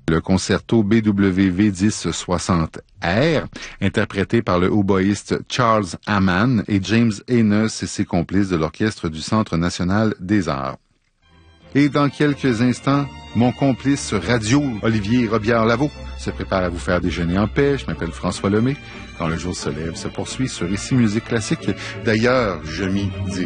Le concerto BWV 1060R, interprété par le hautboïste Charles Hamann et James Haynes et ses complices de l'Orchestre du Centre national des arts. Et dans quelques instants, mon complice radio, Olivier Robillard-Lavaux, se prépare à vous faire déjeuner en paix. Je m'appelle François Lemay. Quand le jour se lève, se poursuit sur Ici Musique Classique. D'ailleurs, je m'y dis.